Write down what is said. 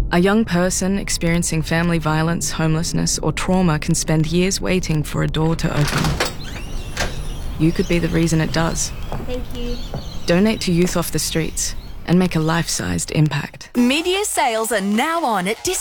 A young person experiencing family violence, homelessness, or trauma can spend years waiting for a door to open. You could be the reason it does. Thank you. Donate to Youth Off the Streets and make a life-sized impact. Mid-year sales are now on at